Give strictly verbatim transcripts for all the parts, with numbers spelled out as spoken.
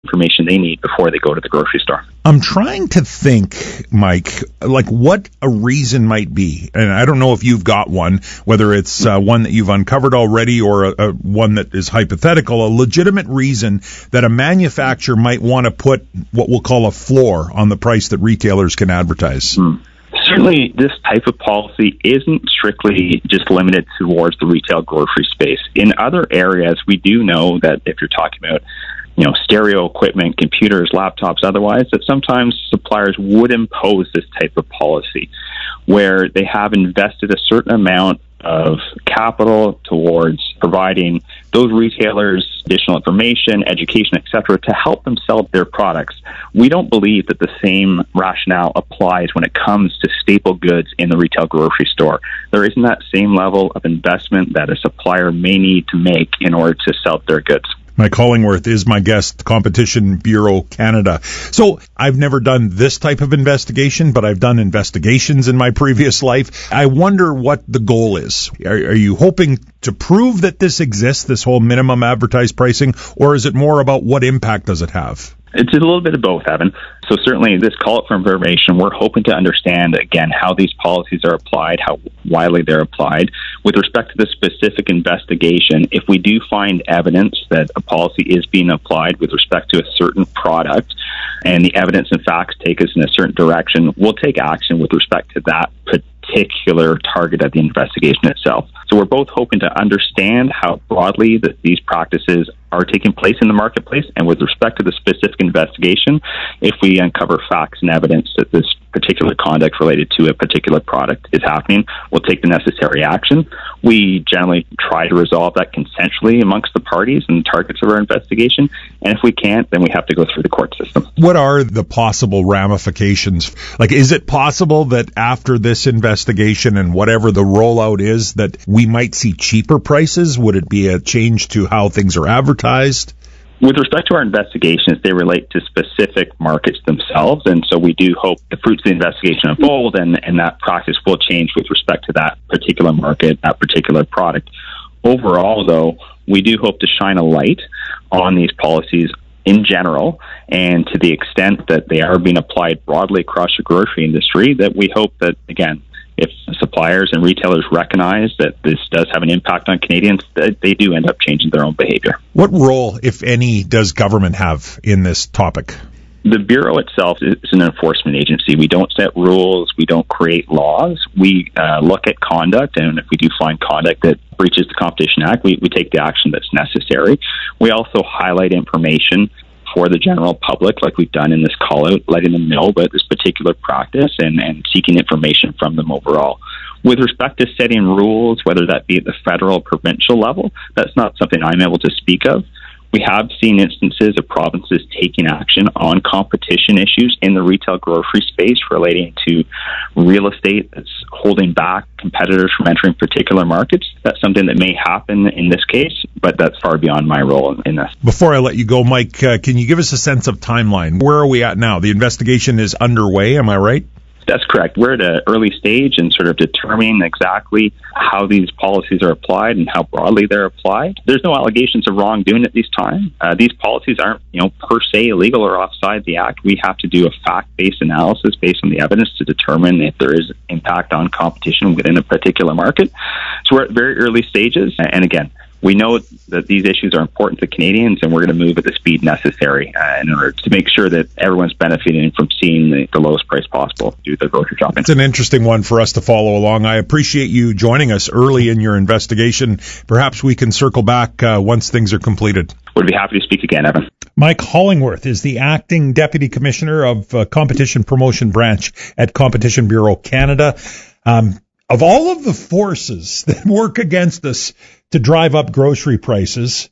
information they need before they go to the grocery store. I'm trying to think, Mike, like what a reason might be. And I don't know if you've got one, whether it's uh, one that you've uncovered already or a, a one that is hypothetical, a legitimate reason that a manufacturer might want to put what we'll call a floor on the price that retailers can advertise. Hmm. Certainly, this type of policy isn't strictly just limited towards the retail grocery space. In other areas, we do know that if you're talking about, you know, stereo equipment, computers, laptops, otherwise, that sometimes suppliers would impose this type of policy where they have invested a certain amount of capital towards providing those retailers additional information, education, et cetera, to help them sell their products. We don't believe that the same rationale applies when it comes to staple goods in the retail grocery store. There isn't that same level of investment that a supplier may need to make in order to sell their goods. Mike Hollingworth is my guest, Competition Bureau Canada. So I've never done this type of investigation, but I've done investigations in my previous life. I wonder what the goal is. Are, are you hoping to prove that this exists, this whole minimum advertised pricing, or is it more about what impact does it have? It's a little bit of both, Evan. So certainly this call out for information, we're hoping to understand, again, how these policies are applied, how widely they're applied. With respect to the specific investigation, if we do find evidence that a policy is being applied with respect to a certain product, and the evidence and facts take us in a certain direction, we'll take action with respect to that particular target of the investigation itself. So we're both hoping to understand how broadly that these practices are taking place in the marketplace, and with respect to the specific investigation, if we uncover facts and evidence that this particular conduct related to a particular product is happening, we'll take the necessary action. We generally try to resolve that consensually amongst the parties and targets of our investigation, and if we can't, then we have to go through the court system. What are the possible ramifications? Like, is it possible that after this investigation and whatever the rollout is, that we might see cheaper prices? Would it be a change to how things are advertised? With respect to our investigations, they relate to specific markets themselves, and so we do hope the fruits of the investigation unfold, and, and that practice will change with respect to that particular market, that particular product. Overall, though, we do hope to shine a light on these policies in general, and to the extent that they are being applied broadly across the grocery industry, that we hope that, again, if suppliers and retailers recognize that this does have an impact on Canadians, that they do end up changing their own behavior. What role, if any, does government have in this topic? The Bureau itself is an enforcement agency. We don't set rules. We don't create laws. We uh, look at conduct, and if we do find conduct that breaches the Competition Act, we, we take the action that's necessary. We also highlight information for the general public, like we've done in this call-out, letting them know about this particular practice and, and seeking information from them overall. With respect to setting rules, whether that be at the federal or provincial level, that's not something I'm able to speak of. We have seen instances of provinces taking action on competition issues in the retail grocery space relating to real estate that's holding back competitors from entering particular markets. That's something that may happen in this case, but that's far beyond my role in this. Before I let you go, Mike, uh, can you give us a sense of timeline? Where are we at now? The investigation is underway, am I right? That's correct. We're at an early stage in sort of determining exactly how these policies are applied and how broadly they're applied. There's no allegations of wrongdoing at this time. Uh, these policies aren't, you know, per se illegal or offside the act. We have to do a fact-based analysis based on the evidence to determine if there is impact on competition within a particular market. So we're at very early stages, and again, we know that these issues are important to Canadians, and we're going to move at the speed necessary uh, in order to make sure that everyone's benefiting from seeing the, the lowest price possible to do their grocery shopping. It's an interesting one for us to follow along. I appreciate you joining us early in your investigation. Perhaps we can circle back uh, once things are completed. Would be happy to speak again, Evan. Mike Hollingworth is the Acting Deputy Commissioner of uh, Competition Promotion Branch at Competition Bureau Canada. Um, of all of the forces that work against us to drive up grocery prices,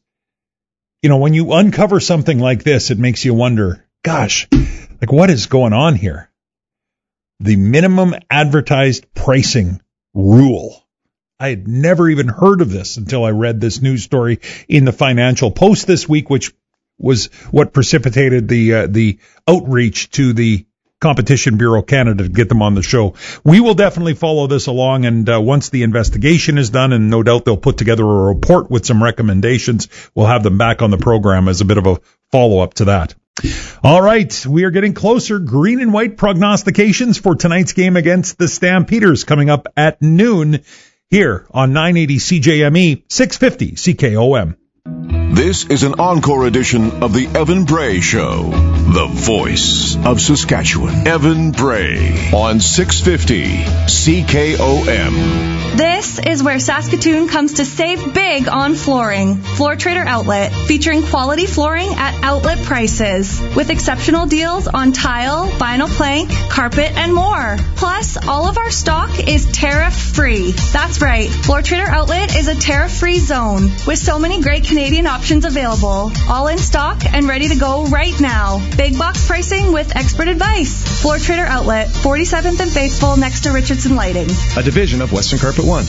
you know, when you uncover something like this, it makes you wonder, gosh, like what is going on here? The minimum advertised pricing rule. I had never even heard of this until I read this news story in the Financial Post this week, which was what precipitated the uh, the outreach to the Competition Bureau Canada to get them on the show. We will definitely follow this along, and uh, once the investigation is done, and no doubt they'll put together a report with some recommendations, we'll have them back on the program as a bit of a follow-up to that. All right, we are getting closer. Green and white prognostications for tonight's game against the Stampeders coming up at noon here on nine eighty C J M E, six fifty C K O M. This is an encore edition of the Evan Bray Show, the voice of Saskatchewan. Evan Bray on six fifty C K O M. This is where Saskatoon comes to save big on flooring. Floor Trader Outlet, featuring quality flooring at outlet prices, with exceptional deals on tile, vinyl plank, carpet, and more. Plus, all of our stock is tariff-free. That's right, Floor Trader Outlet is a tariff-free zone, with so many great Canadian options available, all in stock and ready to go right now. Big box pricing with expert advice. Floor Trader Outlet, forty-seventh and Faithful, next to Richardson Lighting. A division of Western Carpet One.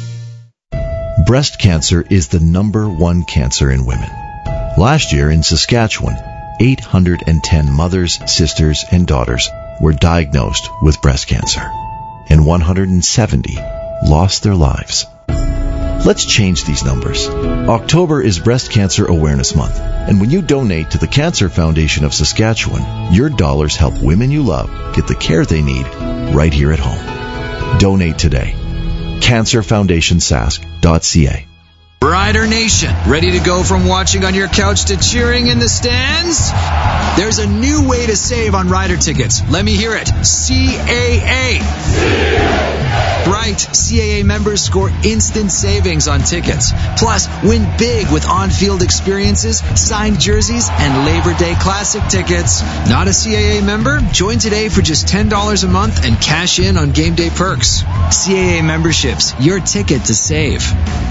Breast cancer is the number one cancer in women. Last year in Saskatchewan, eight hundred ten mothers, sisters, and daughters were diagnosed with breast cancer, and one hundred seventy lost their lives. Let's change these numbers. October is Breast Cancer Awareness Month, and when you donate to the Cancer Foundation of Saskatchewan, your dollars help women you love get the care they need right here at home. Donate today. cancer foundation sask dot c a. Rider Nation, ready to go from watching on your couch to cheering in the stands? There's a new way to save on Rider tickets. Let me hear it. C A A. C A A. Right. C A A members score instant savings on tickets. Plus, win big with on-field experiences, signed jerseys, and Labor Day Classic tickets. Not a C A A member? Join today for just ten dollars a month and cash in on game day perks. C A A memberships, your ticket to save.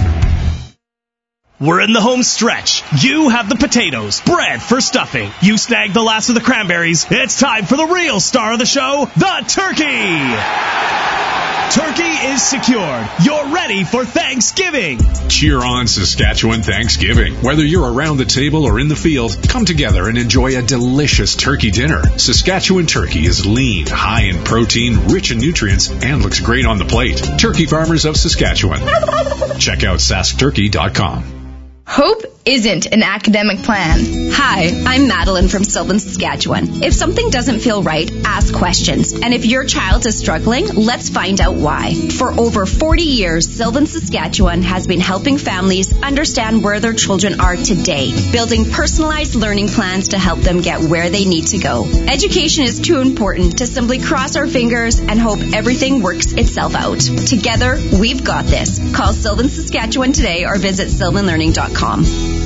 We're in the home stretch. You have the potatoes, bread for stuffing. You snagged the last of the cranberries. It's time for the real star of the show, the turkey. Turkey is secured. You're ready for Thanksgiving. Cheer on Saskatchewan Thanksgiving. Whether you're around the table or in the field, come together and enjoy a delicious turkey dinner. Saskatchewan turkey is lean, high in protein, rich in nutrients, and looks great on the plate. Turkey Farmers of Saskatchewan. Check out sask turkey dot com. Hope isn't an academic plan. Hi, I'm Madeline from Sylvan, Saskatchewan. If something doesn't feel right, ask questions. And if your child is struggling, let's find out why. For over forty years, Sylvan, Saskatchewan has been helping families understand where their children are today, building personalized learning plans to help them get where they need to go. Education is too important to simply cross our fingers and hope everything works itself out. Together, we've got this. Call Sylvan, Saskatchewan today or visit sylvan learning dot com.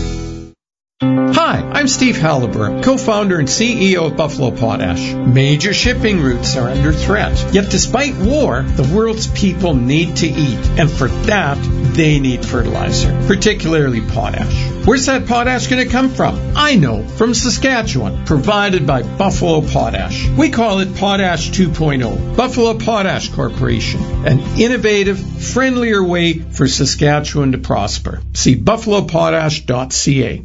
Hi, I'm Steve Halliburton, co-founder and C E O of Buffalo Potash. Major shipping routes are under threat. Yet despite war, the world's people need to eat. And for that, they need fertilizer, particularly potash. Where's that potash going to come from? I know, from Saskatchewan, provided by Buffalo Potash. We call it Potash two point oh. Buffalo Potash Corporation, an innovative, friendlier way for Saskatchewan to prosper. See buffalo potash dot c a.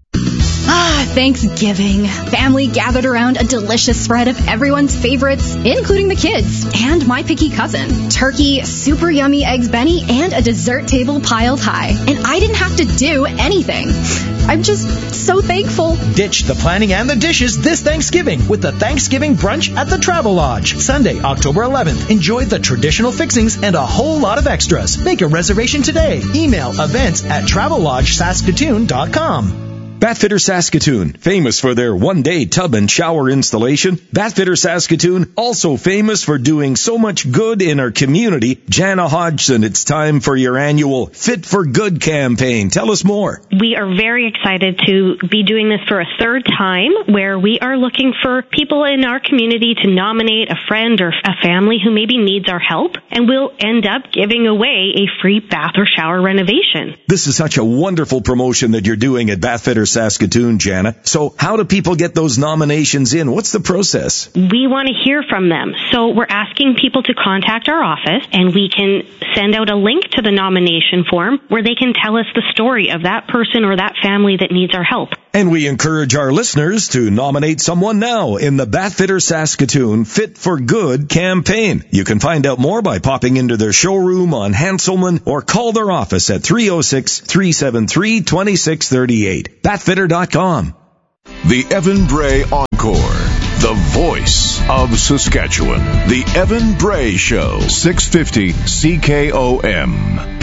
Ah, Thanksgiving. Family gathered around a delicious spread of everyone's favorites, including the kids and my picky cousin. Turkey, super yummy eggs Benny, and a dessert table piled high. And I didn't have to do anything. I'm just so thankful. Ditch the planning and the dishes this Thanksgiving with the Thanksgiving Brunch at the Travel Lodge. Sunday, October eleventh. Enjoy the traditional fixings and a whole lot of extras. Make a reservation today. Email events at travel lodge saskatoon dot com. Batfitter Saskatoon, famous for their one-day tub and shower installation. Batfitter Saskatoon, also famous for doing so much good in our community. Jana Hodgson, it's time for your annual Fit for Good campaign. Tell us more. We are very excited to be doing this for a third time, where we are looking for people in our community to nominate a friend or a family who maybe needs our help, and we'll end up giving away a free bath or shower renovation. This is such a wonderful promotion that you're doing at Batfitter Saskatoon, Jana. So how do people get those nominations in? What's the process? We want to hear from them. So we're asking people to contact our office, and we can send out a link to the nomination form where they can tell us the story of that person or that family that needs our help. And we encourage our listeners to nominate someone now in the Batfitter Saskatoon Fit for Good campaign. You can find out more by popping into their showroom on Hanselman or call their office at three oh six, three seven three, two six three eight. batfitter dot com. The Evan Bray Encore. The voice of Saskatchewan. The Evan Bray Show. six fifty C K O M.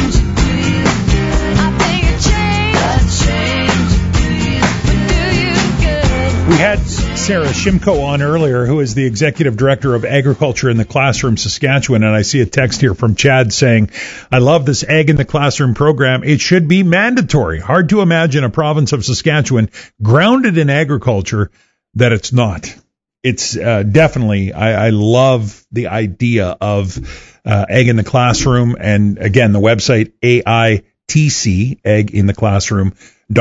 We had Sarah Shimko on earlier, who is the Executive Director of Agriculture in the Classroom, Saskatchewan, and I see a text here from Chad saying, I love this Ag in the Classroom program. It should be mandatory. Hard to imagine a province of Saskatchewan grounded in agriculture that it's not. It's uh, definitely, I, I love the idea of uh, Ag in the Classroom, and again, the website A I T C, Ag in the Classroom,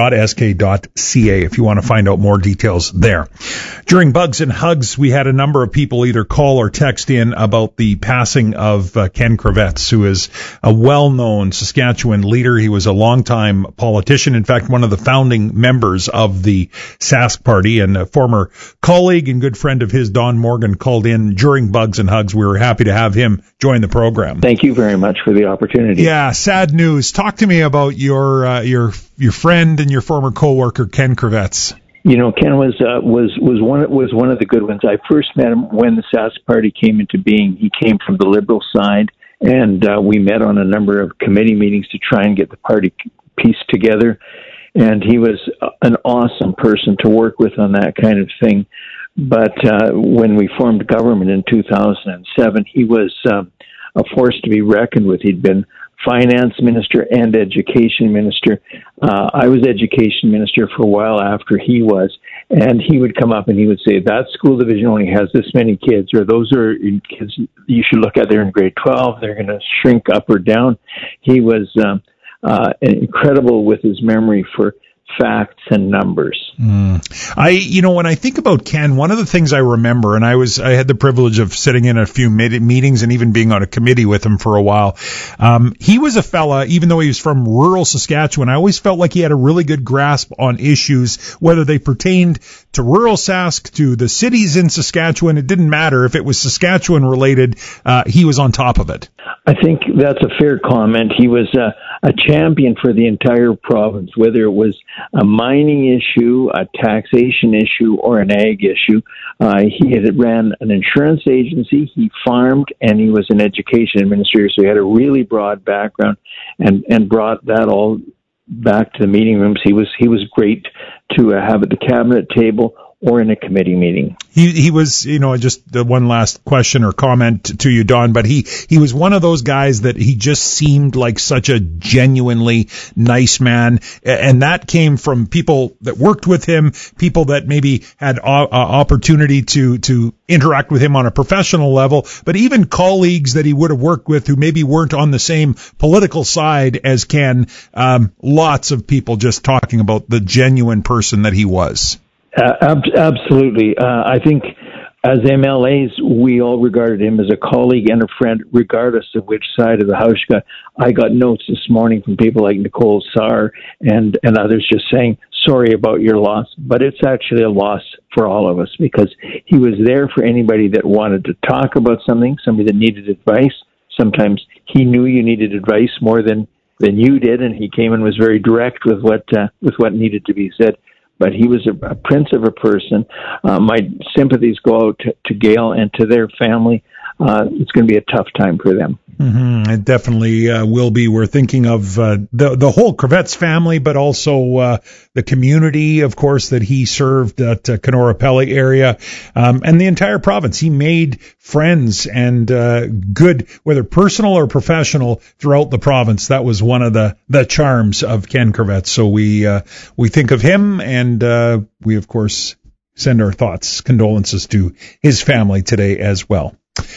.sk.ca if you want to find out more details there. During Bugs and Hugs, we had a number of people either call or text in about the passing of uh, Ken Kravets, who is a well-known Saskatchewan leader. He was a longtime politician, in fact, one of the founding members of the Sask Party, and a former colleague and good friend of his, Don Morgan, called in during Bugs and Hugs. We were happy to have him join the program. Thank you very much for the opportunity. Yeah, sad news. Talk to me about your uh, your your friend and your former coworker, Ken Kravets. You know, Ken was uh, was was one was one of the good ones. I first met him when the Sask Party came into being. He came from the Liberal side, and uh, we met on a number of committee meetings to try and get the party pieced together. And he was an awesome person to work with on that kind of thing. But uh, when we formed government in two thousand seven, he was uh, a force to be reckoned with. He'd been finance minister and education minister. Uh, I was education minister for a while after he was, and he would come up and he would say, that school division only has this many kids, or those are kids you should look at, they're in grade twelve, they're going to shrink up or down. He was um, uh, incredible with his memory for facts and numbers. Mm. I, you know, when I think about Ken, one of the things I remember, and I was, I had the privilege of sitting in a few meetings and even being on a committee with him for a while. Um, he was a fella, even though he was from rural Saskatchewan, I always felt like he had a really good grasp on issues, whether they pertained to rural Sask, to the cities in Saskatchewan. It didn't matter. If it was Saskatchewan related, uh, he was on top of it. I think that's a fair comment. He was uh, a champion for the entire province, whether it was a mining issue, a taxation issue, or an ag issue. Uh, he had ran an insurance agency, he farmed, and he was an education administrator, so he had a really broad background and, and brought that all back to the meeting rooms. He was he was great to uh, have at the cabinet table or in a committee meeting. He he was, you know, just the one last question or comment to you, Don, but he, he was one of those guys that he just seemed like such a genuinely nice man. And that came from people that worked with him, people that maybe had uh, opportunity to, to interact with him on a professional level, but even colleagues that he would have worked with who maybe weren't on the same political side as Ken. Um, lots of people just talking about the genuine person that he was. Uh, ab- absolutely. Uh, I think as M L As, we all regarded him as a colleague and a friend, regardless of which side of the house you got. I got notes this morning from people like Nicole Saar and, and others just saying, sorry about your loss, but it's actually a loss for all of us because he was there for anybody that wanted to talk about something, somebody that needed advice. Sometimes he knew you needed advice more than, than you did, and he came and was very direct with what, uh, with what needed to be said. But he was a, a prince of a person. Uh, my sympathies go out to, to Gail and to their family. Uh, it's going to be a tough time for them. Mm-hmm. It definitely uh, will be. We're thinking of uh, the the whole Kravets family, but also uh, the community, of course, that he served at uh, Kenora Pelly area, um, and the entire province. He made friends and uh, good, whether personal or professional, throughout the province. That was one of the, the charms of Ken Kravets. So we uh, we think of him, and uh, we, of course, send our thoughts, condolences to his family today as well.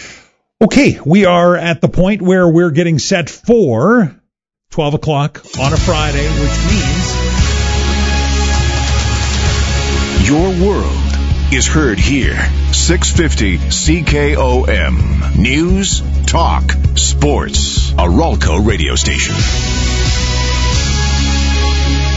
Okay, we are at the point where we're getting set for twelve o'clock on a Friday, which means your world is heard here. six fifty C K O M. News, talk, sports. A Ralco radio station.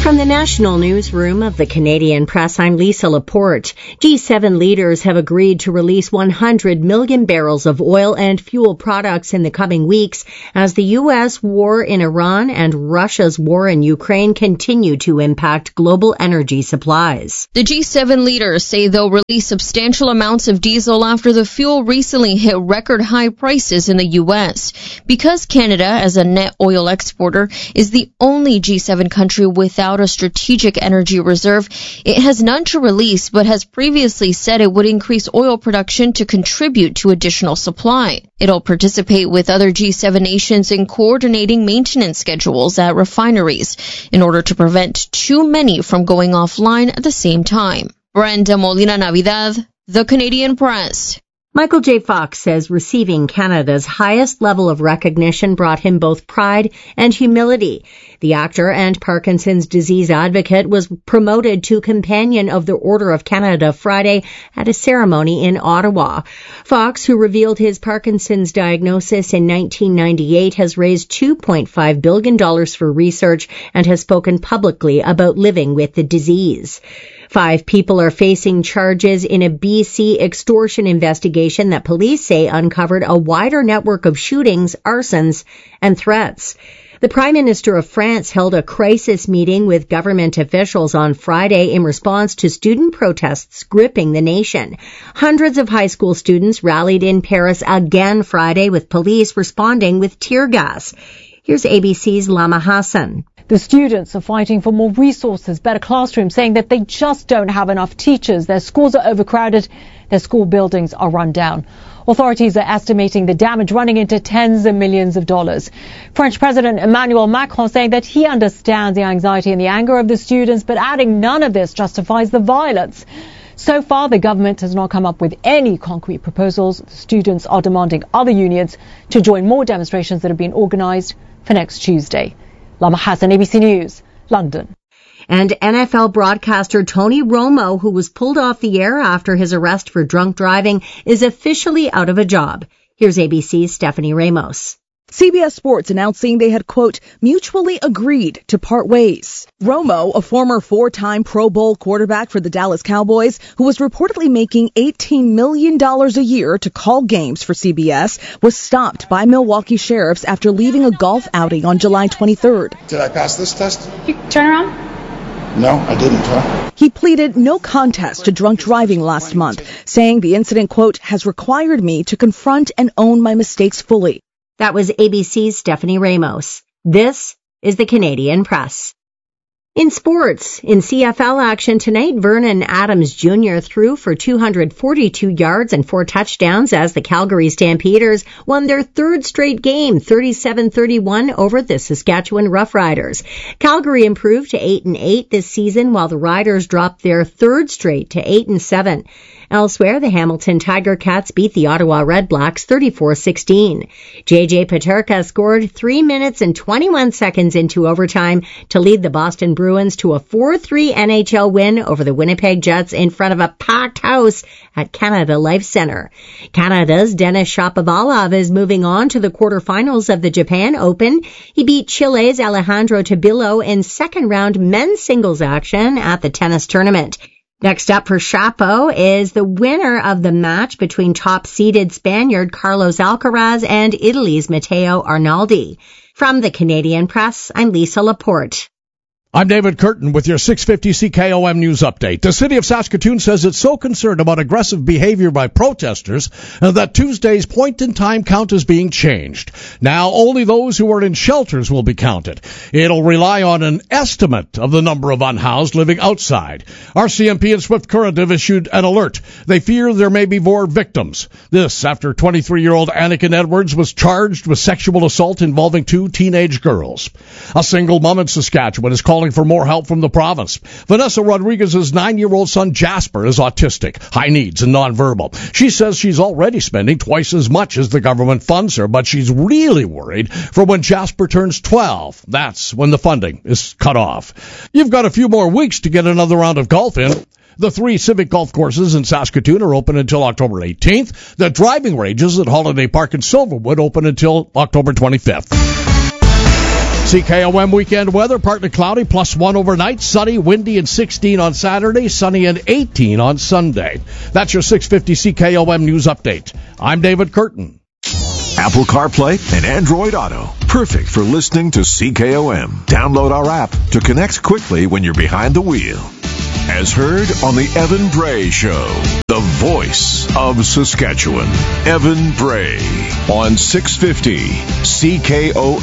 From the National Newsroom of the Canadian Press, I'm Lisa Laporte. G seven leaders have agreed to release one hundred million barrels of oil and fuel products in the coming weeks as the U S war in Iran and Russia's war in Ukraine continue to impact global energy supplies. The G seven leaders say they'll release substantial amounts of diesel after the fuel recently hit record high prices in the U S. Because Canada, as a net oil exporter, is the only G seven country without a strategic energy reserve, it has none to release, but has previously said it would increase oil production to contribute to additional supply. It'll participate with other G seven nations in coordinating maintenance schedules at refineries in order to prevent too many from going offline at the same time. Brenda Molina Navidad, The Canadian Press. Michael J. Fox says receiving Canada's highest level of recognition brought him both pride and humility. The actor and Parkinson's disease advocate was promoted to Companion of the Order of Canada Friday at a ceremony in Ottawa. Fox, who revealed his Parkinson's diagnosis in nineteen ninety-eight, has raised two point five billion dollars for research and has spoken publicly about living with the disease. Five people are facing charges in a B C extortion investigation that police say uncovered a wider network of shootings, arsons, and threats. The Prime Minister of France held a crisis meeting with government officials on Friday in response to student protests gripping the nation. Hundreds of high school students rallied in Paris again Friday, with police responding with tear gas. Here's A B C's Lama Hassan. The students are fighting for more resources, better classrooms, saying that they just don't have enough teachers. Their schools are overcrowded. Their school buildings are run down. Authorities are estimating the damage running into tens of millions of dollars. French President Emmanuel Macron saying that he understands the anxiety and the anger of the students, but adding none of this justifies the violence. So far, the government has not come up with any concrete proposals. The students are demanding other unions to join more demonstrations that have been organised for next Tuesday. Lama Hassan, A B C News, London. And N F L broadcaster Tony Romo, who was pulled off the air after his arrest for drunk driving, is officially out of a job. Here's A B C's Stephanie Ramos. C B S Sports announcing they had, quote, mutually agreed to part ways. Romo, a former four-time Pro Bowl quarterback for the Dallas Cowboys, who was reportedly making eighteen million dollars a year to call games for C B S, was stopped by Milwaukee sheriffs after leaving a golf outing on July twenty-third. Did I pass this test? You turn around. No, I didn't, huh? He pleaded no contest to drunk driving last month, saying the incident, quote, has required me to confront and own my mistakes fully. That was A B C's Stephanie Ramos. This is the Canadian Press. In sports, in C F L action tonight, Vernon Adams Junior threw for two hundred forty-two yards and four touchdowns as the Calgary Stampeders won their third straight game, thirty-seven thirty-one over the Saskatchewan Roughriders. Calgary improved to eight and eight this season, while the Riders dropped their third straight to eight and seven. Elsewhere, the Hamilton Tiger Cats beat the Ottawa Red Blacks thirty-four sixteen. J J Peterka scored three minutes and twenty-one seconds into overtime to lead the Boston Bruins to a four three N H L win over the Winnipeg Jets in front of a packed house at Canada Life Centre. Canada's Denis Shapovalov is moving on to the quarterfinals of the Japan Open. He beat Chile's Alejandro Tabilo in second-round men's singles action at the tennis tournament. Next up for Chapo is the winner of the match between top-seeded Spaniard Carlos Alcaraz and Italy's Matteo Arnaldi. From the Canadian Press, I'm Lisa Laporte. I'm David Curtin with your six fifty C K O M News Update. The city of Saskatoon says it's so concerned about aggressive behavior by protesters that Tuesday's point-in-time count is being changed. Now, only those who are in shelters will be counted. It'll rely on an estimate of the number of unhoused living outside. R C M P and Swift Current have issued an alert. They fear there may be more victims. This after twenty-three-year-old Anakin Edwards was charged with sexual assault involving two teenage girls. A single mom in Saskatchewan is calling for more help from the province. Vanessa Rodriguez's nine-year-old son Jasper is autistic, high needs, and nonverbal. She says she's already spending twice as much as the government funds her, but she's really worried for when Jasper turns twelve. That's when the funding is cut off. You've got a few more weeks to get another round of golf in. The three Civic golf courses in Saskatoon are open until October eighteenth. The driving ranges at Holiday Park in Silverwood open until October twenty-fifth. C K O M weekend weather, partly cloudy, plus one overnight, sunny, windy, and sixteen on Saturday, sunny and eighteen on Sunday. That's your six fifty C K O M news update. I'm David Curtin. Apple CarPlay and Android Auto. Perfect for listening to C K O M. Download our app to connect quickly when you're behind the wheel. As heard on the Evan Bray Show, the voice of Saskatchewan. Evan Bray on six fifty C K O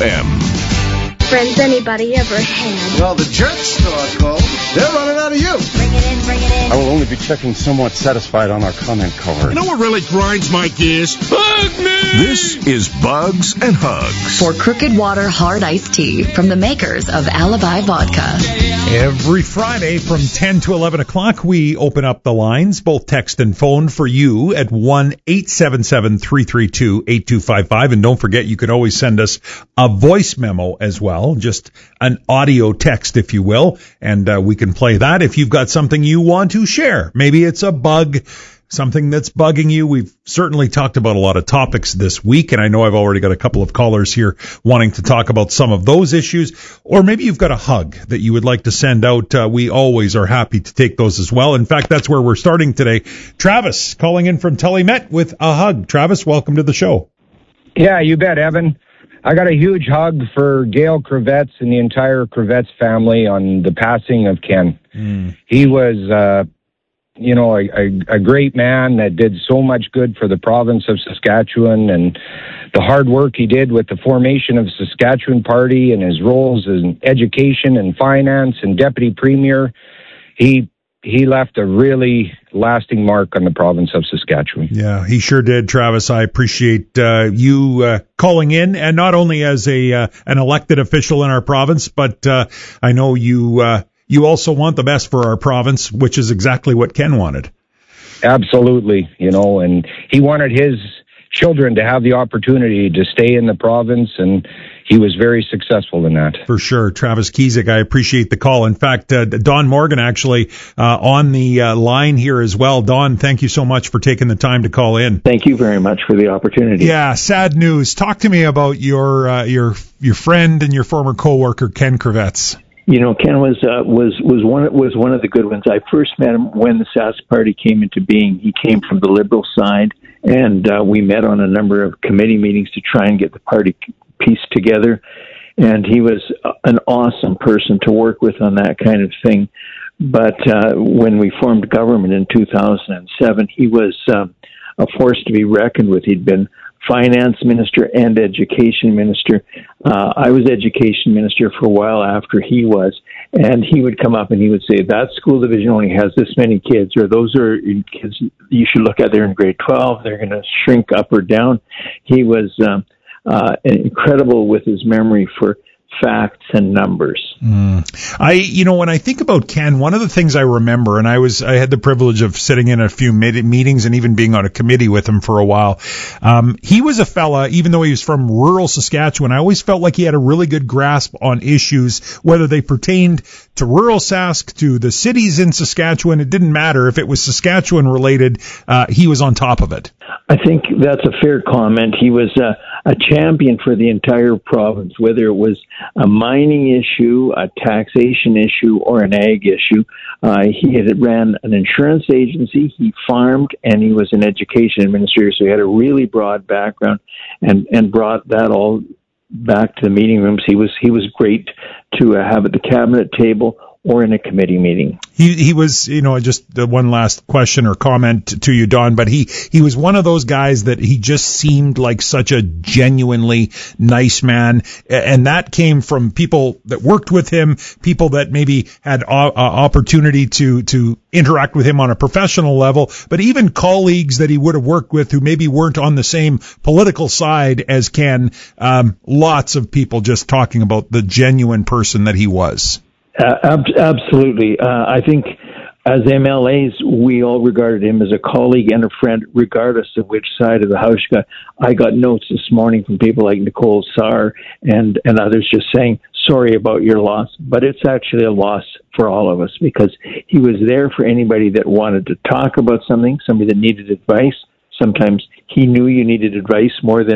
M. Friends anybody ever had? Well, the jerks are called. They're running out of you. Bring it in, bring it in. I will only be checking somewhat satisfied on our comment card. You know what really grinds my gears? Hug me! This is Bugs and Hugs. For Crooked Water Hard Iced Tea from the makers of Alibi Vodka. Every Friday from ten to eleven o'clock, we open up the lines, both text and phone, for you at one eight seven seven, three three two, eight two five five. And don't forget, you can always send us a voice memo as well, just an audio text, if you will, and uh, we can play that if you've got something you want to share. Maybe it's a bug, something that's bugging you. We've certainly talked about a lot of topics this week, and I know I've already got a couple of callers here wanting to talk about some of those issues. Or maybe you've got a hug that you would like to send out. Uh, we always are happy to take those as well. In fact, that's where we're starting today. Travis calling in from Telemet with a hug. Travis, welcome to the show. Yeah, you bet, Evan. I got a huge hug for Gail Crevetz and the entire Crevetz family on the passing of Ken. Mm. He was, uh, you know, a, a, a great man that did so much good for the province of Saskatchewan, and the hard work he did with the formation of the Saskatchewan Party and his roles in education and finance and deputy premier. He he left a really lasting mark on the province of Saskatchewan. Yeah, he sure did, Travis. I appreciate uh, you uh, calling in, and not only as a uh, an elected official in our province, but uh, I know you uh, you also want the best for our province, which is exactly what Ken wanted. Absolutely, you know, and he wanted his children to have the opportunity to stay in the province, and he was very successful in that. For sure. Travis Kiesek, I appreciate the call. In fact, uh, Don Morgan actually uh, on the uh, line here as well. Don, thank you so much for taking the time to call in. Thank you very much for the opportunity. Yeah, sad news. Talk to me about your uh, your your friend and your former coworker, Ken Crevetz. You know, Ken was uh, was was one was one of the good ones. I first met him when the Sask Party came into being. He came from the Liberal side, and uh, we met on a number of committee meetings to try and get the party pieced together. And he was an awesome person to work with on that kind of thing. But uh, when we formed government in two thousand seven, he was uh, a force to be reckoned with. He'd been finance minister and education minister. Uh, I was education minister for a while after he was, and he would come up and he would say, that school division only has this many kids, or those are kids you should look at, they're in grade twelve, they're going to shrink up or down. He was um, uh, incredible with his memory for facts and numbers. Mm. I, you know, when I think about Ken, one of the things I remember, and I was, I had the privilege of sitting in a few meetings and even being on a committee with him for a while. Um, he was a fella, even though he was from rural Saskatchewan, I always felt like he had a really good grasp on issues, whether they pertained to rural Sask, to the cities in Saskatchewan. It didn't matter if it was Saskatchewan related. Uh, he was on top of it. I think that's a fair comment. He was uh, a champion for the entire province, whether it was a mining issue, a taxation issue, or an ag issue. Uh, he had ran an insurance agency, he farmed, and he was an education administrator, so he had a really broad background and, and brought that all back to the meeting rooms. He was he was great to uh, have at the cabinet table or in a committee meeting. He he was, you know, just the one last question or comment to you, Don, but he, he was one of those guys that he just seemed like such a genuinely nice man. And that came from people that worked with him, people that maybe had uh, opportunity to, to interact with him on a professional level, but even colleagues that he would have worked with who maybe weren't on the same political side as Ken. Um, lots of people just talking about the genuine person that he was. Uh, ab- absolutely. Uh, I think as M L As, we all regarded him as a colleague and a friend, regardless of which side of the house you got. I got notes this morning from people like Nicole Saar and, and others just saying, sorry about your loss. But it's actually a loss for all of us because he was there for anybody that wanted to talk about something, somebody that needed advice. Sometimes he knew you needed advice more than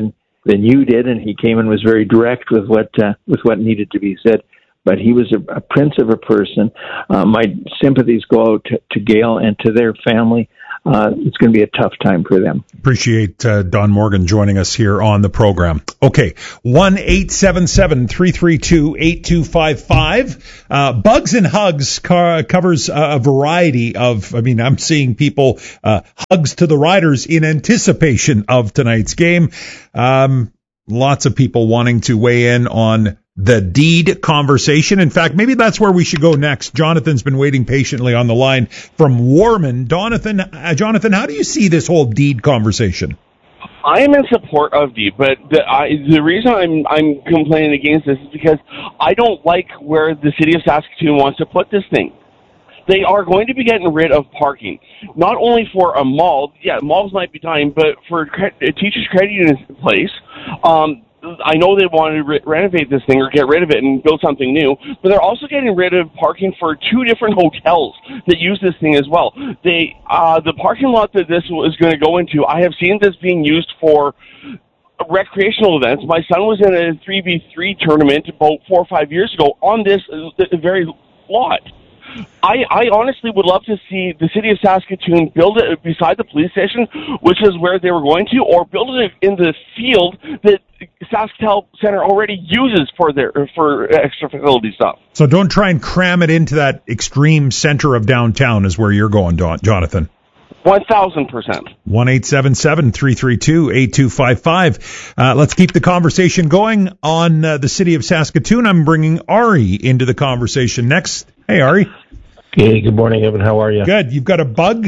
than you did, and he came and was very direct with what uh, with what needed to be said. But he was a, a prince of a person. Uh, my sympathies go out to, to Gail and to their family. Uh, it's going to be a tough time for them. Appreciate uh, Don Morgan joining us here on the program. Okay, one eight seven seven, three three two, eight two five five. Uh, Bugs and Hugs car- covers a variety of, I mean, I'm seeing people, uh, hugs to the riders in anticipation of tonight's game. Um, lots of people wanting to weigh in on the deed conversation. In fact, maybe that's where we should go next. Jonathan's been waiting patiently on the line from Warman. Jonathan, uh, Jonathan, how do you see this whole deed conversation? I am in support of deed, but the, I, the reason I'm I'm complaining against this is because I don't like where the city of Saskatoon wants to put this thing. They are going to be getting rid of parking, not only for a mall. Yeah, malls might be dying, but for a teachers' credit union place. Um, I know they want to re- renovate this thing or get rid of it and build something new, but they're also getting rid of parking for two different hotels that use this thing as well. They, uh, the parking lot that this is going to go into, I have seen this being used for recreational events. My son was in a three v three tournament about four or five years ago on this uh, very lot. I, I honestly would love to see the city of Saskatoon build it beside the police station, which is where they were going to, or build it in the field that SaskTel Center already uses for their for extra facility stuff. So don't try and cram it into that extreme center of downtown is where you're going, Don, Jonathan. One thousand percent. One eight seven seven three three two eight two five five. Uh, let's keep the conversation going on uh, the city of Saskatoon. I'm bringing Ari into the conversation next. Hey, Ari. Hey, good morning, Evan. How are you? Good. You've got a bug?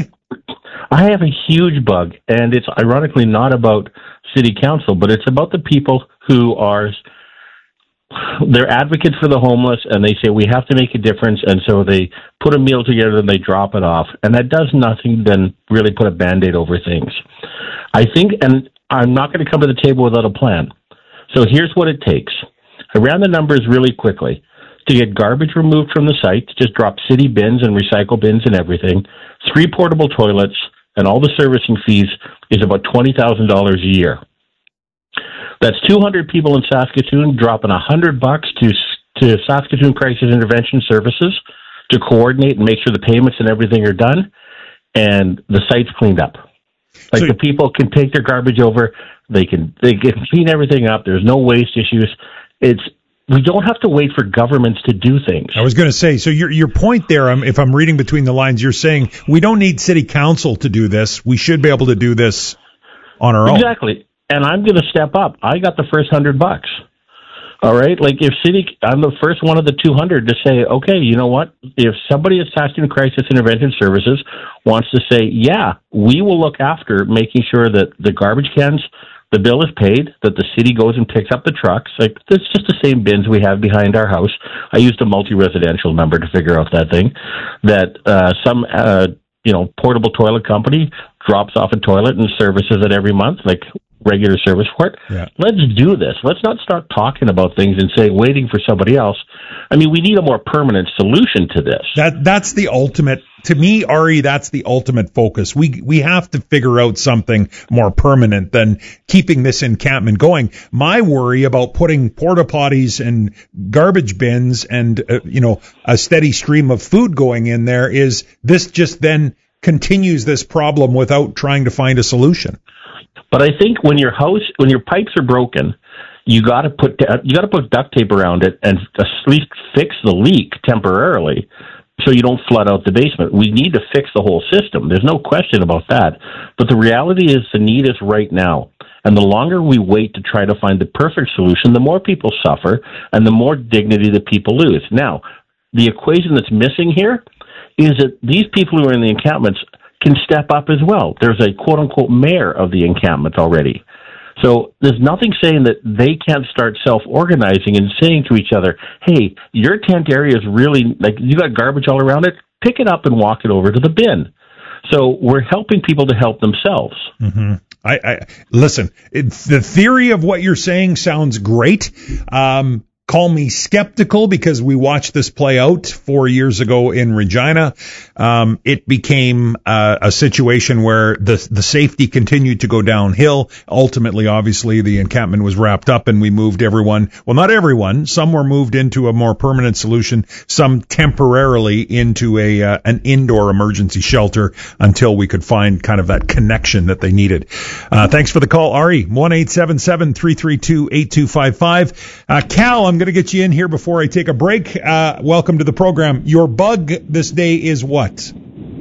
I have a huge bug, and it's ironically not about city council, but it's about the people who are, they're advocates for the homeless, and they say we have to make a difference, and so they put a meal together and they drop it off, and that does nothing than really put a Band-Aid over things. I think, and I'm not going to come to the table without a plan. So here's what it takes. I ran the numbers really quickly. To get garbage removed from the site, just drop city bins and recycle bins and everything, three portable toilets, and all the servicing fees is about twenty thousand dollars a year. That's two hundred people in Saskatoon dropping one hundred bucks to to Saskatoon Crisis Intervention Services to coordinate and make sure the payments and everything are done, and the site's cleaned up. Like, so, the people can take their garbage over, they can they can clean everything up, there's no waste issues. It's We don't have to wait for governments to do things. I was going to say, so your your point there, um, if I'm reading between the lines, you're saying we don't need city council to do this. We should be able to do this on our own. Exactly. And I'm going to step up. I got the first hundred bucks. All right. Like, if city, I'm the first one of the two hundred to say, okay, you know what? If somebody at Saskatoon Crisis Intervention Services wants to say, yeah, we will look after making sure that the garbage cans, the bill is paid, that the city goes and picks up the trucks. Like, it's just the same bins we have behind our house. I used a multi-residential number to figure out that thing. That uh, some, uh, you know, portable toilet company drops off a toilet and services it every month, like regular service for it. Yeah. Let's do this. Let's not start talking about things and say, waiting for somebody else. I mean, we need a more permanent solution to this. That That's the ultimate. To me, Ari, that's the ultimate focus. We we have to figure out something more permanent than keeping this encampment going. My worry about putting porta potties and garbage bins and uh, you know a steady stream of food going in there is this just then continues this problem without trying to find a solution. But I think when your house, when your pipes are broken, you got to put you got to put duct tape around it and at least fix the leak temporarily, so you don't flood out the basement. We need to fix the whole system. There's no question about that. But the reality is the need is right now. And the longer we wait to try to find the perfect solution, the more people suffer and the more dignity that people lose. Now, the equation that's missing here is that these people who are in the encampments can step up as well. There's a quote-unquote mayor of the encampment already. So there's nothing saying that they can't start self-organizing and saying to each other, hey, your tent area is really, like, you got garbage all around it, pick it up and walk it over to the bin. So we're helping people to help themselves. Mm-hmm. I, I listen, it, the theory of what you're saying sounds great. Um, call me skeptical because we watched this play out four years ago in Regina. Um, it became uh, a situation where the the safety continued to go downhill. Ultimately, obviously, the encampment was wrapped up and we moved everyone. Well, not everyone. Some were moved into a more permanent solution. Some temporarily into a uh, an indoor emergency shelter until we could find kind of that connection that they needed. Uh, thanks for the call, Ari. one eight seven seven, three three two, eight two five five. Uh, Cal, I'm going to get you in here before I take a break. Uh, welcome to the program. Your bug this day is what?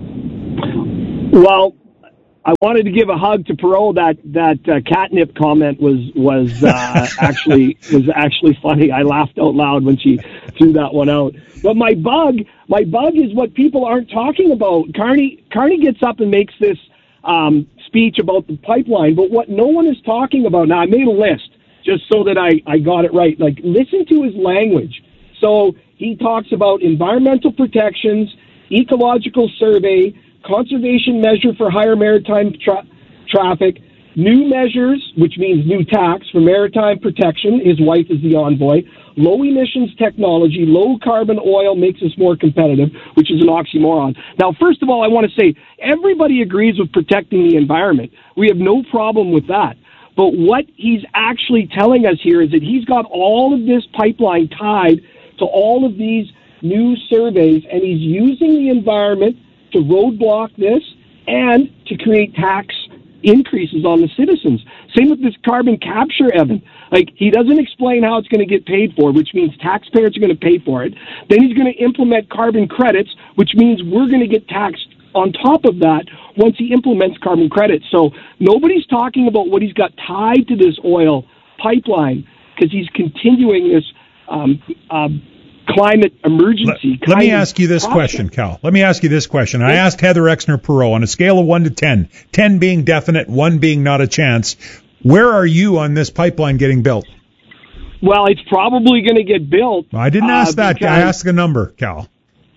Well, I wanted to give a hug to Perot. That that uh, catnip comment was was uh, actually was actually funny. I laughed out loud when she threw that one out. But my bug, my bug is what people aren't talking about. Carney Carney gets up and makes this um, speech about the pipeline, but what no one is talking about. Now, I made a list just so that I, I got it right. Like, listen to his language. So he talks about environmental protections, ecological survey, conservation measure for higher maritime tra- traffic, new measures, which means new tax for maritime protection. His wife is the envoy. Low emissions technology, low carbon oil makes us more competitive, which is an oxymoron. Now, first of all, I want to say everybody agrees with protecting the environment. We have no problem with that. But what he's actually telling us here is that he's got all of this pipeline tied to all of these new surveys, and he's using the environment to roadblock this and to create tax increases on the citizens. Same with this carbon capture, Evan. Like, he doesn't explain how it's going to get paid for, which means taxpayers are going to pay for it. Then he's going to implement carbon credits, which means we're going to get taxed on top of that once he implements carbon credits. So nobody's talking about what he's got tied to this oil pipeline because he's continuing this um, um, climate emergency. Let, let me ask you this process. question, Cal. Let me ask you this question. I asked Heather Exner-Perot on a scale of one to ten, ten being definite, one being not a chance, where are you on this pipeline getting built? Well, it's probably going to get built. I didn't ask uh, that. Because, I asked a number, Cal.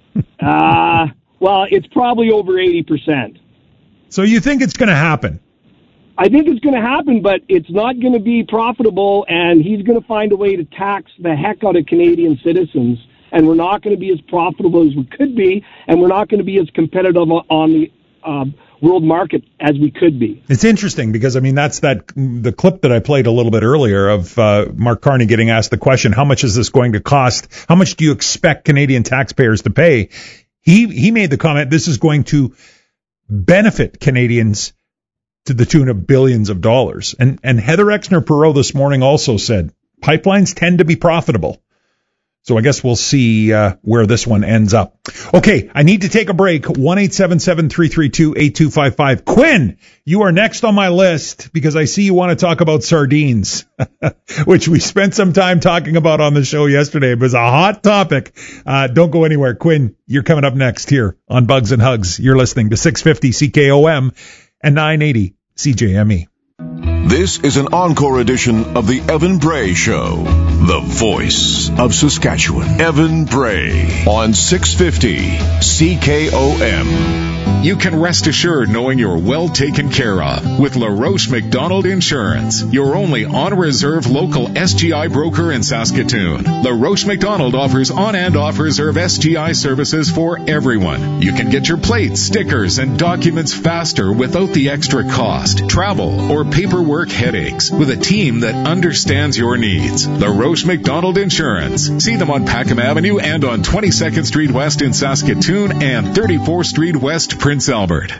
uh, well, it's probably over eighty percent. So you think it's going to happen? I think it's going to happen, but it's not going to be profitable, and he's going to find a way to tax the heck out of Canadian citizens, and we're not going to be as profitable as we could be, and we're not going to be as competitive on the uh, world market as we could be. It's interesting because, I mean, that's that the clip that I played a little bit earlier of uh, Mark Carney getting asked the question, how much is this going to cost? How much do you expect Canadian taxpayers to pay? He he made the comment, this is going to benefit Canadians to the tune of billions of dollars. And and Heather Exner-Perot this morning also said pipelines tend to be profitable. So I guess we'll see uh, where this one ends up. Okay, I need to take a break. one eight seven seven, three three two, eight two five five. Quinn, you are next on my list because I see you want to talk about sardines, which we spent some time talking about on the show yesterday. It was a hot topic. Uh, don't go anywhere. Quinn, you're coming up next here on Bugs and Hugs. You're listening to six fifty C K O M and nine eighty C J M E. This is an encore edition of the Evan Bray Show, the voice of Saskatchewan. Evan Bray on six fifty C K O M. You can rest assured knowing you're well taken care of with LaRoche McDonald Insurance, your only on-reserve local S G I broker in Saskatoon. LaRoche McDonald offers on- and off-reserve S G I services for everyone. You can get your plates, stickers, and documents faster without the extra cost, travel, or paperwork headaches with a team that understands your needs. LaRoche McDonald Insurance. See them on Packham Avenue and on twenty-second Street West in Saskatoon and thirty-fourth Street West, Prince Albert.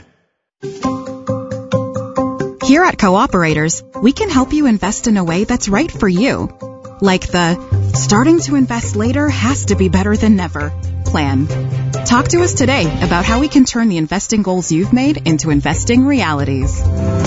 Here at Cooperators, we can help you invest in a way that's right for you. Like the starting to invest later has to be better than never plan. Talk to us today about how we can turn the investing goals you've made into investing realities.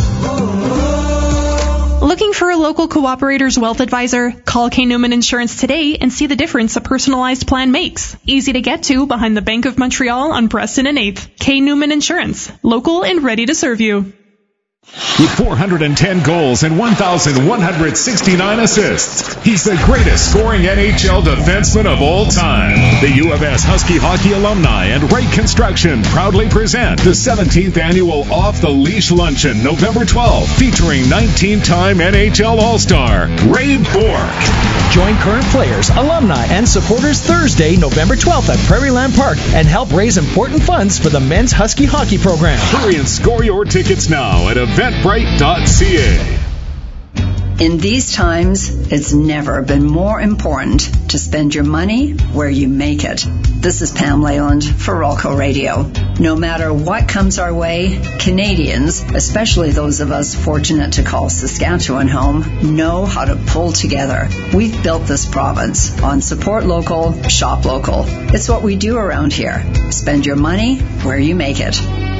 Looking for a local Cooperator's wealth advisor? Call K. Newman Insurance today and see the difference a personalized plan makes. Easy to get to behind the Bank of Montreal on Preston and eighth. K. Newman Insurance. Local and ready to serve you. With four hundred ten goals and one thousand one hundred sixty-nine assists, he's the greatest scoring N H L defenseman of all time. The U of S Husky Hockey alumni and Wright Construction proudly present the seventeenth annual Off the Leash Luncheon, November twelfth, featuring nineteen-time N H L All-Star Ray Bourque. Join current players, alumni, and supporters Thursday, November twelfth at Prairieland Park and help raise important funds for the men's Husky hockey program. Hurry and score your tickets now at eventbrite dot c a. In these times, it's never been more important to spend your money where you make it. This is Pam Leyland for Rolco Radio. No matter what comes our way, Canadians, especially those of us fortunate to call Saskatchewan home, know how to pull together. We've built this province on support local, shop local. It's what we do around here. Spend your money where you make it.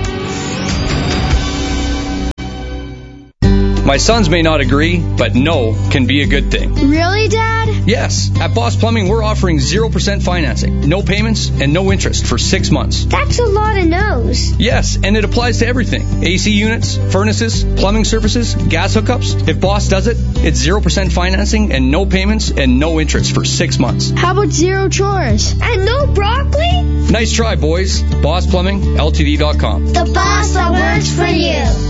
My sons may not agree, but no can be a good thing. Really, Dad? Yes. At Boss Plumbing, we're offering zero percent financing, no payments, and no interest for six months. That's a lot of no's. Yes, and it applies to everything. A C units, furnaces, plumbing services, gas hookups. If Boss does it, it's zero percent financing and no payments and no interest for six months. How about zero chores? And no broccoli? Nice try, boys. Boss Plumbing L T D dot com. The boss that works for you.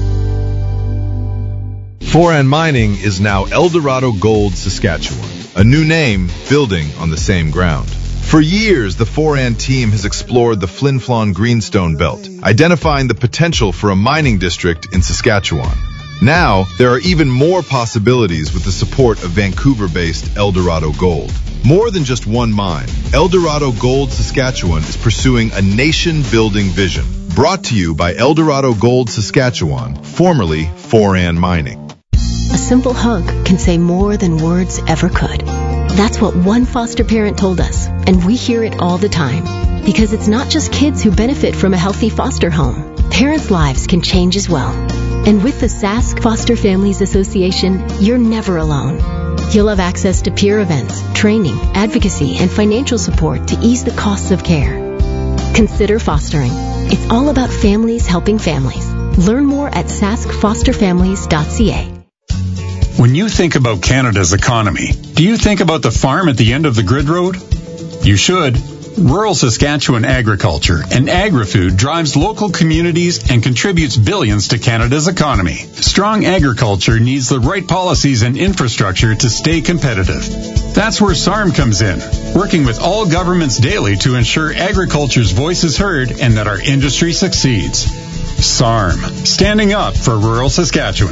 Foran Mining is now Eldorado Gold Saskatchewan, a new name building on the same ground. For years, the Foran team has explored the Flin Flon Greenstone Belt, identifying the potential for a mining district in Saskatchewan. Now, there are even more possibilities with the support of Vancouver-based Eldorado Gold. More than just one mine, Eldorado Gold Saskatchewan is pursuing a nation-building vision. Brought to you by Eldorado Gold Saskatchewan, formerly Foran Mining. A simple hug can say more than words ever could. That's what one foster parent told us, and we hear it all the time. Because it's not just kids who benefit from a healthy foster home. Parents' lives can change as well. And with the Sask Foster Families Association, you're never alone. You'll have access to peer events, training, advocacy, and financial support to ease the costs of care. Consider fostering. It's all about families helping families. Learn more at sask foster families dot c a. When you think about Canada's economy, do you think about the farm at the end of the grid road? You should. Rural Saskatchewan agriculture and agri-food drives local communities and contributes billions to Canada's economy. Strong agriculture needs the right policies and infrastructure to stay competitive. That's where S A R M comes in, working with all governments daily to ensure agriculture's voice is heard and that our industry succeeds. S A R M, standing up for rural Saskatchewan.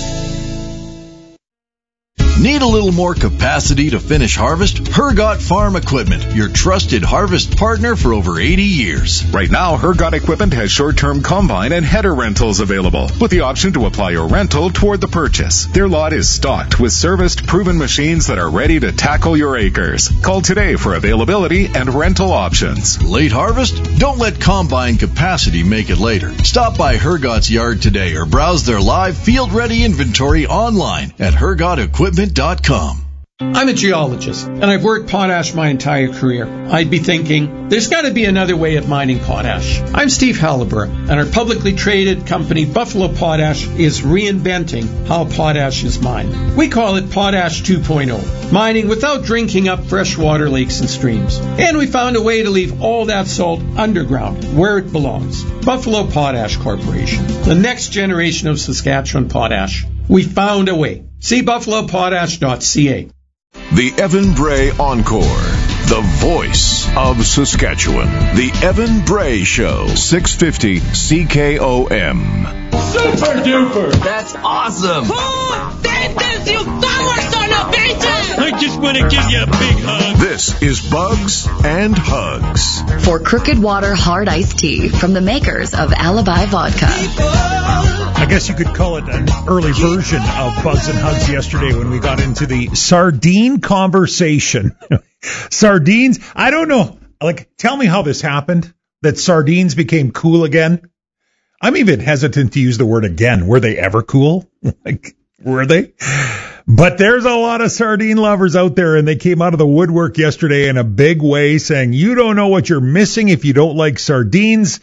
Need a little more capacity to finish harvest? Hergot Farm Equipment, your trusted harvest partner for over eighty years. Right now, Hergot Equipment has short-term combine and header rentals available, with the option to apply your rental toward the purchase. Their lot is stocked with serviced, proven machines that are ready to tackle your acres. Call today for availability and rental options. Late harvest? Don't let combine capacity make it later. Stop by Hergot's yard today or browse their live field-ready inventory online at hergot equipment dot com. I'm a geologist, and I've worked potash my entire career. I'd be thinking, there's got to be another way of mining potash. I'm Steve Halliburton, and our publicly traded company, Buffalo Potash, is reinventing how potash is mined. We call it Potash two point oh, mining without drinking up freshwater lakes and streams. And we found a way to leave all that salt underground, where it belongs. Buffalo Potash Corporation, the next generation of Saskatchewan potash. We found a way. See buffalo potash dot c a. The Evan Bray Encore, the voice of Saskatchewan. The Evan Bray Show, six fifty C K O M. Super duper! That's awesome! Oh, thank you, power son of bitches! I just want to give you a big hug. This is Bugs and Hugs. For Crooked Water Hard Iced Tea from the makers of Alibi Vodka. I guess you could call it an early version of Bugs and Hugs yesterday when we got into the sardine conversation. Sardines, I don't know. Like, tell me how this happened, that sardines became cool again. I'm even hesitant to use the word again. Were they ever cool? Like, were they? But there's a lot of sardine lovers out there, and they came out of the woodwork yesterday in a big way saying, you don't know what you're missing if you don't like sardines.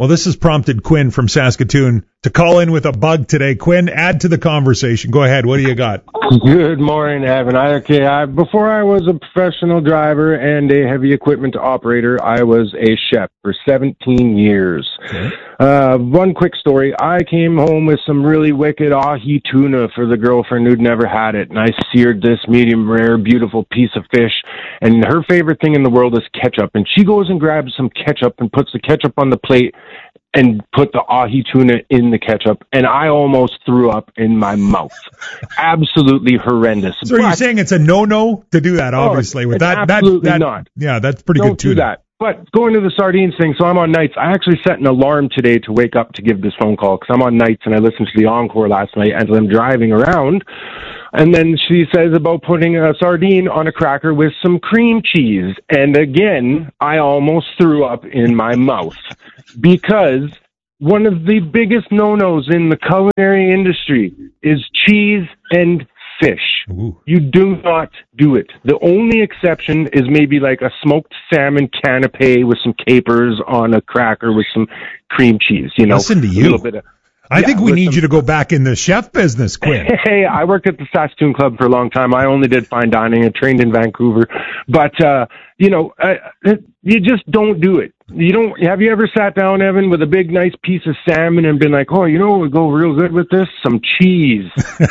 Well, this has prompted Quinn from Saskatoon to call in with a bug today. Quinn, add to the conversation. Go ahead. What do you got? Good morning, Evan. I, okay, I, before I was a professional driver and a heavy equipment operator, I was a chef for seventeen years. Okay. Uh, one quick story. I came home with some really wicked ahi tuna for the girlfriend who'd never had it, and I seared this medium rare, beautiful piece of fish, and her favorite thing in the world is ketchup, and she goes and grabs some ketchup and puts the ketchup on the plate and put the ahi tuna in the ketchup, and I almost threw up in my mouth. Absolutely horrendous. So but, you're saying it's a no-no to do that, obviously. Oh, with that, absolutely that, that, not. Yeah, that's pretty Don't good tuna. do that. But going to the sardines thing, so I'm on nights. I actually set an alarm today to wake up to give this phone call because I'm on nights, and I listened to the Encore last night as I'm driving around. And then she says about putting a sardine on a cracker with some cream cheese. And again, I almost threw up in my mouth because one of the biggest no-nos in the culinary industry is cheese and fish. Ooh. You do not do it. The only exception is maybe like a smoked salmon canapé with some capers on a cracker with some cream cheese. You know, listen to you. A little bit of, I yeah, think we need some, you to go back in the chef business, Quinn. Hey, I worked at the Saskatoon Club for a long time. I only did fine dining. I trained in Vancouver. But, uh, you know, uh, you just don't do it. You don't. Have you ever sat down, Evan, with a big, nice piece of salmon and been like, oh, you know what would go real good with this? Some cheese.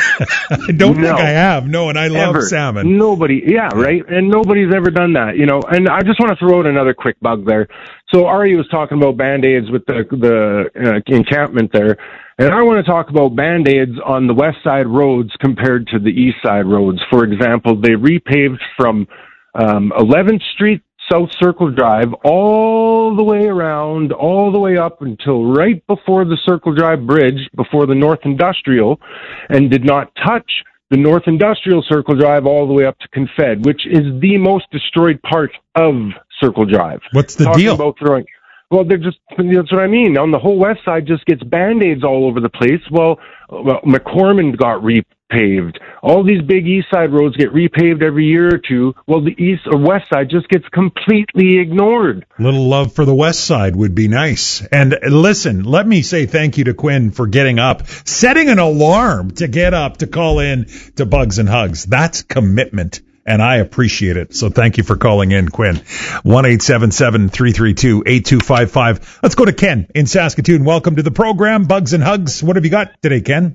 I don't no. think I have. No, and I love ever. salmon. Nobody. Yeah, right? And nobody's ever done that, you know. And I just want to throw out another quick bug there. So Ari was talking about Band-Aids with the, the uh, encampment there. And I want to talk about Band-Aids on the west side roads compared to the east side roads. For example, they repaved from um, eleventh Street South Circle Drive all the way around, all the way up until right before the Circle Drive Bridge, before the North Industrial, and did not touch the North Industrial Circle Drive all the way up to Confed, which is the most destroyed part of Circle Drive. What's the Talking deal? About throwing, well, they're just, that's what I mean. On the whole west side just gets Band-Aids all over the place. Well, well McCormick got repaved. All these big east side roads get repaved every year or two. Well, the east or west side just gets completely ignored. Little love for the west side would be nice. And listen, let me say thank you to Quinn for getting up, setting an alarm to get up to call in to Bugs and Hugs. That's commitment. And I appreciate it. So thank you for calling in, Quinn. one eight seven seven, three three two, eight two five five. Let's go to Ken in Saskatoon. Welcome to the program, Bugs and Hugs. What have you got today, Ken?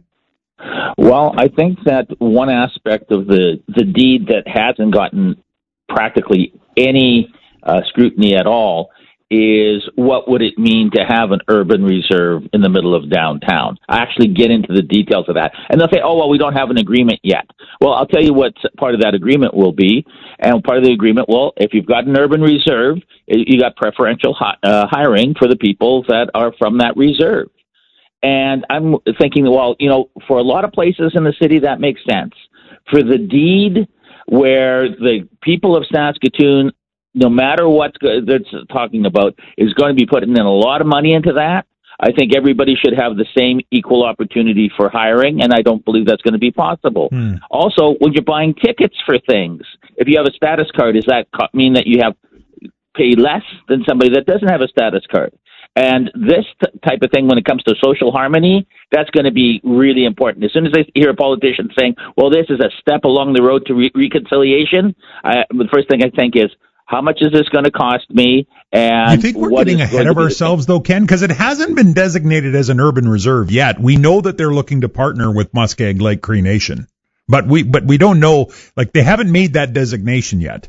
Well, I think that one aspect of the, the deed that hasn't gotten practically any uh, scrutiny at all is what would it mean to have an urban reserve in the middle of downtown? I actually get into the details of that. And they'll say, oh, well, we don't have an agreement yet. Well, I'll tell you what part of that agreement will be. And part of the agreement, well, if you've got an urban reserve, you got preferential hi- uh, hiring for the people that are from that reserve. And I'm thinking, well, you know, for a lot of places in the city, that makes sense. For the deed where the people of Saskatoon, no matter what that's talking about, is going to be putting in a lot of money into that, I think everybody should have the same equal opportunity for hiring, and I don't believe that's going to be possible. Hmm. Also, when you're buying tickets for things, if you have a status card, does that mean that you have pay less than somebody that doesn't have a status card? And this t- type of thing, when it comes to social harmony, that's going to be really important. As soon as I hear a politician saying, well, this is a step along the road to re- reconciliation, I, the first thing I think is, how much is this going to cost me? And you think we're what getting ahead of ourselves, though, Ken? Because it hasn't been designated as an urban reserve yet. We know that they're looking to partner with Muskeg Lake Cree Nation, but we but we don't know. Like, they haven't made that designation yet.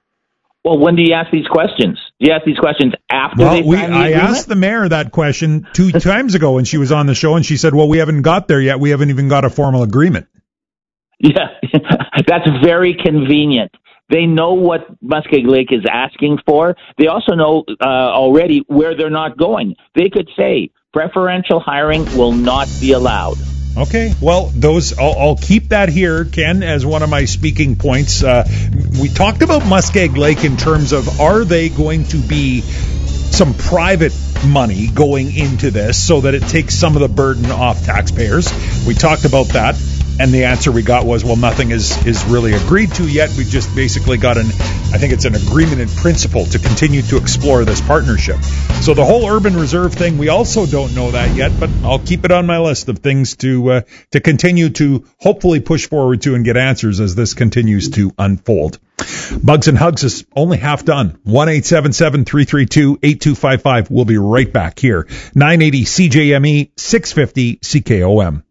Well, when do you ask these questions? Do you ask these questions after well, they we, sign the I agreement? asked the mayor that question two times ago, and she was on the show, and she said, well, we haven't got there yet. We haven't even got a formal agreement. Yeah, that's very convenient. They know what Muskeg Lake is asking for. They also know uh, already where they're not going. They could say preferential hiring will not be allowed. Okay, well, those I'll, I'll keep that here, Ken, as one of my speaking points. Uh, we talked about Muskeg Lake in terms of, are they going to be some private money going into this so that it takes some of the burden off taxpayers? We talked about that. And the answer we got was, well, nothing is, is really agreed to yet. We just basically got an, I think it's an agreement in principle to continue to explore this partnership. So the whole urban reserve thing, we also don't know that yet, but I'll keep it on my list of things to uh, to continue to hopefully push forward to and get answers as this continues to unfold. Bugs and Hugs is only half done. one eight seven seven, three three two, eight two five five. We'll be right back here. nine eighty C J M E, six fifty C K O M.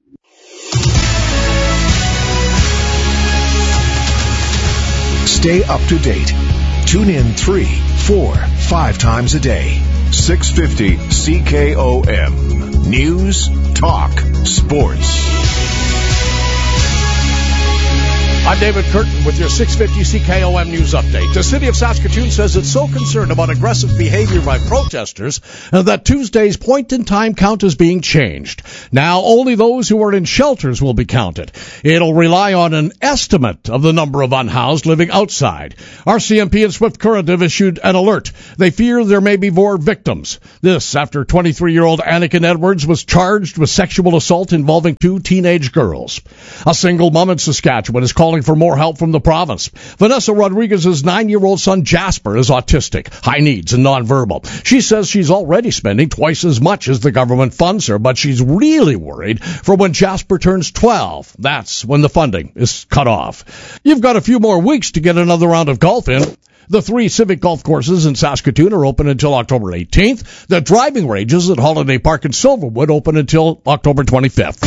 Stay up to date. Tune in three, four, five times a day. six fifty C K O M. News, talk, sports. I'm David Curtin with your six fifty C K O M News Update. The city of Saskatoon says it's so concerned about aggressive behavior by protesters that Tuesday's point-in-time count is being changed. Now, only those who are in shelters will be counted. It'll rely on an estimate of the number of unhoused living outside. R C M P and Swift Current have issued an alert. They fear there may be more victims. This after twenty-three-year-old Anakin Edwards was charged with sexual assault involving two teenage girls. A single mom in Saskatchewan is calling for more help from the province. Vanessa Rodriguez's nine-year-old son Jasper is autistic, high needs, and nonverbal. She says she's already spending twice as much as the government funds her, but she's really worried for when Jasper turns twelve. That's when the funding is cut off. You've got a few more weeks to get another round of golf in. The three Civic golf courses in Saskatoon are open until October eighteenth. The driving ranges at Holiday Park and Silverwood open until October twenty-fifth.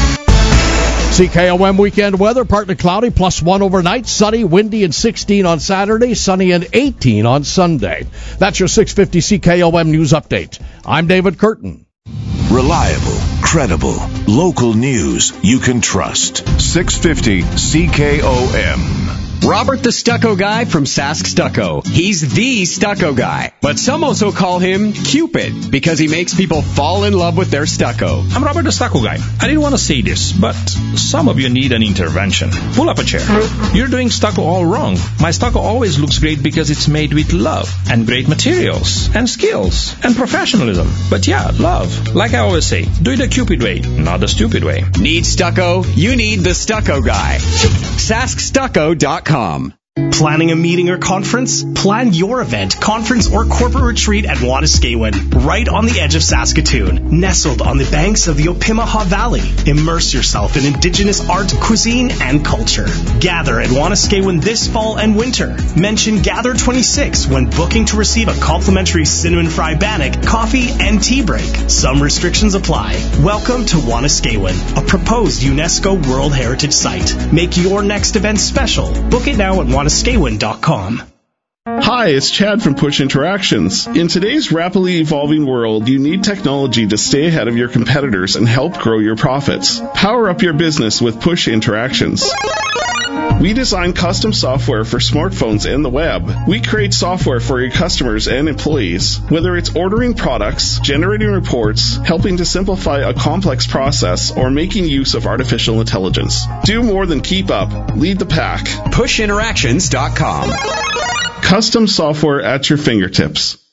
C K O M weekend weather, partly cloudy, plus one overnight, sunny, windy, and sixteen on Saturday, sunny and eighteen on Sunday. That's your six fifty C K O M News Update. I'm David Curtin. Reliable, credible, local news you can trust. six fifty C K O M. Robert the Stucco Guy from Sask Stucco. He's the stucco guy, but some also call him Cupid because he makes people fall in love with their stucco. I'm Robert the Stucco Guy. I didn't want to say this, but some of you need an intervention. Pull up a chair. You're doing stucco all wrong. My stucco always looks great because it's made with love and great materials and skills and professionalism. But yeah, love. Like I always say, do it the Cupid way, not the stupid way. Need stucco? You need the Stucco Guy. Sask Stucco dot com. Planning a meeting or conference? Plan your event, conference, or corporate retreat at Wanuskewin, right on the edge of Saskatoon, nestled on the banks of the Opimihaw Valley. Immerse yourself in Indigenous art, cuisine, and culture. Gather at Wanuskewin this fall and winter. Mention Gather twenty-six when booking to receive a complimentary cinnamon fry bannock, coffee, and tea break. Some restrictions apply. Welcome to Wanuskewin, a proposed UNESCO World Heritage Site. Make your next event special. Book it now at Wanuskewin dot com. Hi, it's Chad from Push Interactions. In today's rapidly evolving world, you need technology to stay ahead of your competitors and help grow your profits. Power up your business with Push Interactions. We design custom software for smartphones and the web. We create software for your customers and employees. Whether it's ordering products, generating reports, helping to simplify a complex process, or making use of artificial intelligence. Do more than keep up. Lead the pack. Push Interactions dot com. Custom software at your fingertips.